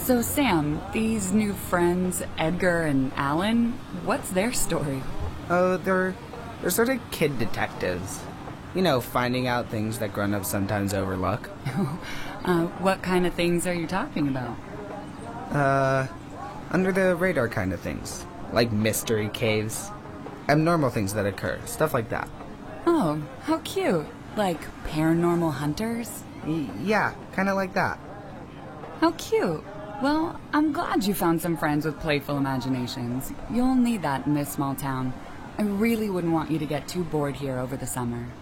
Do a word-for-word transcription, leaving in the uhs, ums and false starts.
So, Sam, these new friends, Edgar and Alan, what's their story? Oh, they're, they're sort of kid detectives. You know, finding out things that grown-ups sometimes overlook. uh, what kind of things are you talking about? Uh, under the radar kind of things. Like mystery caves. Abnormal things that occur. Stuff like that. Oh, how cute. Like paranormal hunters? Y- yeah, kind of like that. How cute. Well, I'm glad you found some friends with playful imaginations. You'll need that in this small town. I really wouldn't want you to get too bored here over the summer.